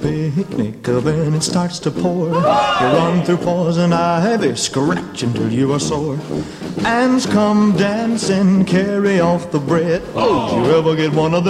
Picnic, then it starts to pour. You run through poison ivy, scratch until you are sore. Ants come dancing, carry off the bread. Oh, did you ever get one of them?